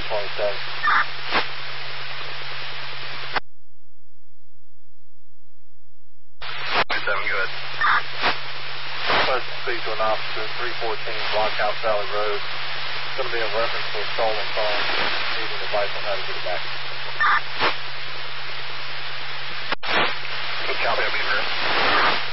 27. 27, go ahead. Request to speak to an officer at 314 Blockhouse Valley Road. It's going to be in reference to a stolen phone. Needing advice on how to get it back. Copy, I'll be there.